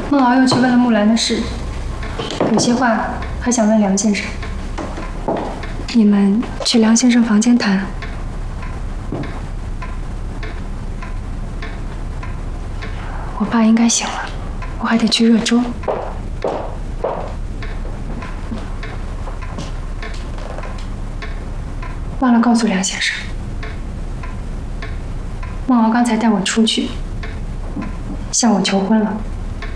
孟敖又去问了木兰的事，有些话还想问梁先生。你们去梁先生房间谈。我爸应该醒了，我还得去热粥。忘了告诉梁先生，孟敖刚才带我出去，向我求婚了。